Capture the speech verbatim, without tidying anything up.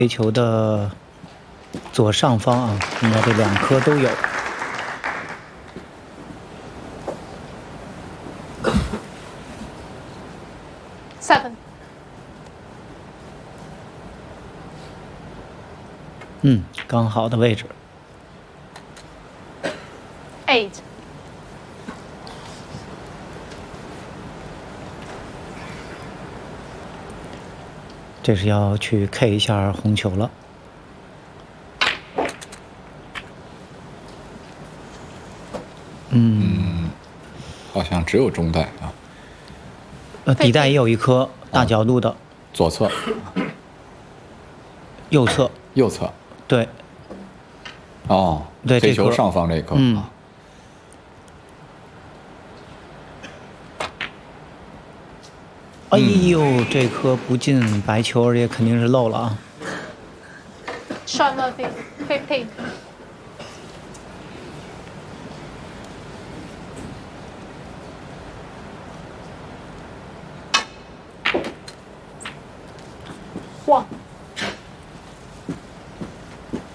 飞球的左上方啊，应该这两颗都有。 Seven。 嗯，刚好的位置。 Eight。 这是要去 K 一下红球了。嗯， 好像只有中袋啊。 呃，底袋也有一颗大角度的。哦、 左侧。 右侧。 右侧。 对。 哦， 对， 飞球上方这颗。 嗯。 啊哎呦，这颗不进白球，而且肯定是漏了啊。 Sean Murphy, fifteen。One。